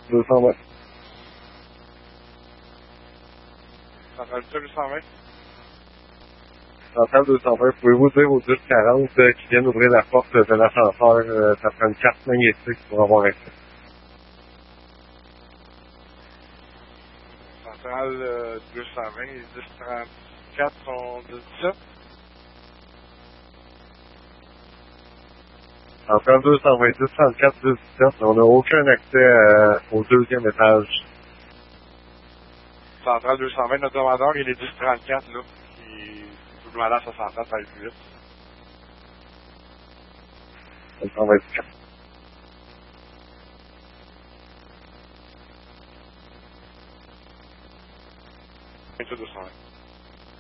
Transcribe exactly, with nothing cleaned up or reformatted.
deux cent vingt. Centrale deux cent vingt. Centrale deux cent vingt, pouvez-vous dire au dix quarante euh, qui viennent ouvrir la porte de l'ascenseur, euh, ça prend une carte magnétique pour avoir accès. Centrale euh, deux cent vingt et dix trente-quatre sont dix dix-sept. Centrale deux cent vingt, dix trente-quatre, dix dix-sept, on n'a aucun accès euh, au deuxième étage. Centrale deux cent vingt, notre demandeur, il est dix trente-quatre, là. Qui vous demander à sa centrale pour aller plus vite. deux cent vingt-quatre. deux cent vingt.